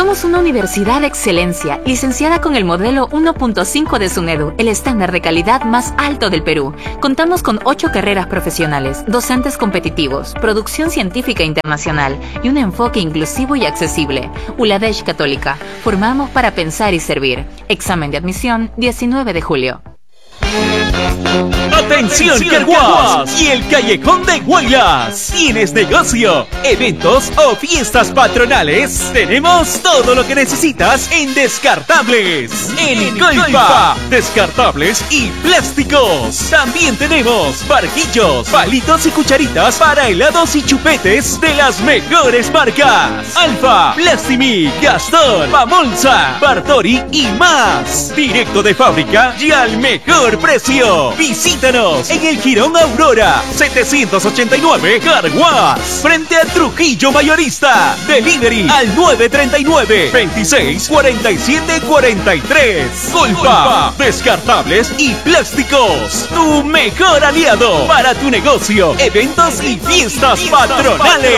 Somos una universidad de excelencia, licenciada con el modelo 1.5 de SUNEDU, el estándar de calidad más alto del Perú. Contamos con 8 carreras profesionales, docentes competitivos, producción científica internacional y un enfoque inclusivo y accesible. ULADESH Católica. Formamos para pensar y servir. Examen de admisión 19 de julio. ¡Atención, Carguas! Y el Callejón de Guaylas. ¿Tienes negocio, eventos o fiestas patronales? Tenemos todo lo que necesitas en Descartables. En Golfa, descartables y plásticos. También tenemos barquillos, palitos y cucharitas para helados y chupetes de las mejores marcas: Alfa, Plastimi, Gastón, Pamolsa, Bartori y más. Directo de fábrica y al mejor precio. Visítanos en el Jirón Aurora 789 Carguas, frente a Trujillo Mayorista. Delivery al 939 26 47 43. Golfa, descartables y plásticos, tu mejor aliado para tu negocio, eventos y fiestas patronales.